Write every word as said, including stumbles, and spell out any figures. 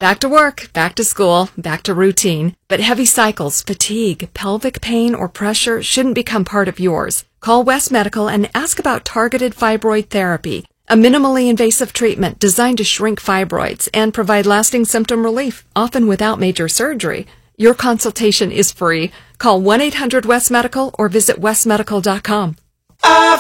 Back to work, back to school, back to routine. But heavy cycles, fatigue, pelvic pain, or pressure shouldn't become part of yours. Call West Medical and ask about targeted fibroid therapy, a minimally invasive treatment designed to shrink fibroids and provide lasting symptom relief, often without major surgery. Your consultation is free. Call one eight hundred West Medical or visit west medical dot com. I